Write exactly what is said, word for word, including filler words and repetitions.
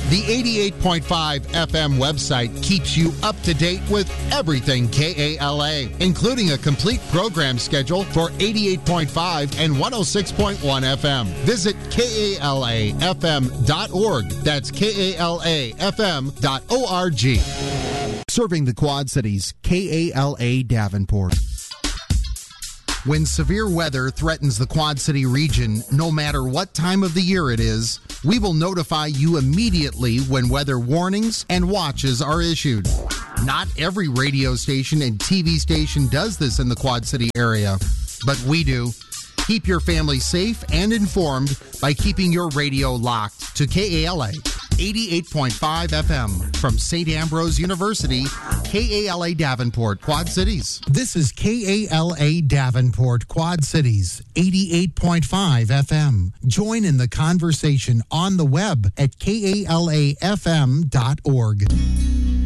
The eighty-eight point five F M website keeps you up to date with everything K A L A, including a complete program schedule for eighty-eight point five and one oh six point one F M. Visit K A L A F M dot org. That's K A L A F M dot org. Serving the Quad Cities, K A L A Davenport. When severe weather threatens the Quad City region, no matter what time of the year it is, we will notify you immediately when weather warnings and watches are issued. Not every radio station and T V station does this in the Quad City area, but we do. Keep your family safe and informed by keeping your radio locked to K A L A eighty-eight point five F M from Saint Ambrose University, K A L A Davenport, Quad Cities. This is K A L A Davenport, Quad Cities, eighty-eight point five F M. Join in the conversation on the web at K A L A F M dot org.